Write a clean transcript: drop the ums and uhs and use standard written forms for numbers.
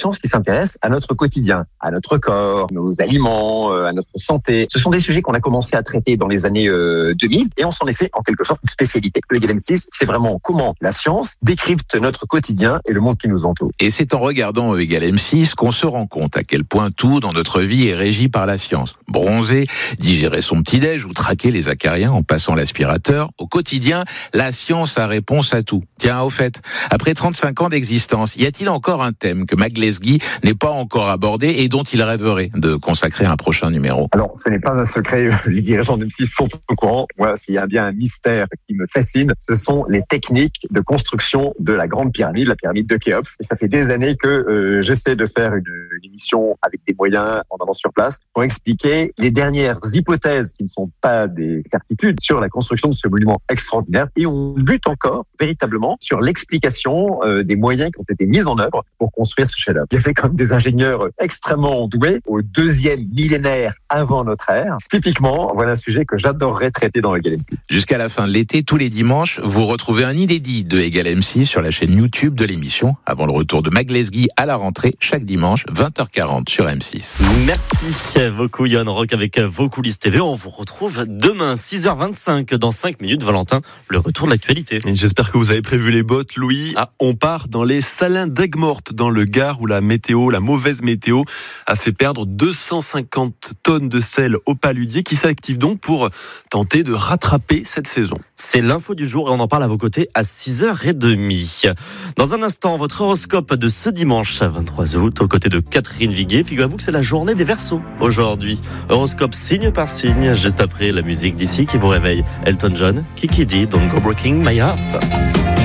science qui s'intéresse à notre quotidien, à notre corps, nos aliments, à notre santé. Ce sont des sujets qu'on a commencé à traiter dans les années 2000 et on s'en est fait en quelque sorte une spécialité. Le Egal M6, c'est vraiment comment la science décrypte notre quotidien et le monde qui nous entoure. Et c'est en regardant Egal M6 qu'on se rend compte à quel point tout dans notre vie est régi par la science. Bronzer, digérer son petit-déj ou traquer les acariens en passant l'aspirateur. Au quotidien, la science a réponse à tout. Tiens, au fait, après 35 ans d'existence, y a-t-il encore un thème que Maglesguy n'est pas encore abordé et dont il rêverait de consacrer un prochain numéro? Alors, ce n'est pas un secret, les dirigeants de M6 sont au courant. Moi, s'il y a bien un mystère qui me fascine, ce sont les techniques de construction de la grande pyramide, la pyramide de Khéops. Et ça fait des années que j'essaie de faire une émission avec des moyens en allant sur place pour expliquer les dernières hypothèses qui ne sont pas des certitudes sur la construction de ce monument extraordinaire. Et on bute encore véritablement sur l'explication des moyens qui ont été mis en œuvre pour construire ce chef-d'œuvre. Il y avait quand même des ingénieurs extrêmement doués au 2e millénaire avant notre ère. Typiquement, voilà un sujet que j'adorerais traiter dans Egal M6. Jusqu'à la fin de l'été, tous les dimanches, vous retrouvez un inédit de Egal M6 sur la chaîne YouTube de l'émission, avant le retour de Maglesguy à la rentrée, chaque dimanche, 20h40 sur M6. Merci beaucoup Johan Rock avec vos coulisses TV. On vous retrouve demain, 6h25, dans 5 minutes. Valentin, le retour de l'actualité. Et j'espère que vous avez prévu les bottes, Louis. On part dans les salins d'Aigues-Mortes, dans le Gard, où la mauvaise météo, a fait perdre 250 tonnes de sel au paludier, qui s'active donc pour tenter de rattraper cette saison. C'est l'info du jour et on en parle à vos côtés à 6h30. Dans un instant, votre horoscope de ce dimanche 23 août, aux côtés de Catherine Viguier. Figurez-vous que c'est la journée des Verseaux aujourd'hui. Horoscope signe par signe, juste après la musique d'ici qui vous réveille. Elton John, Kiki D, Don't Go Breaking My Heart.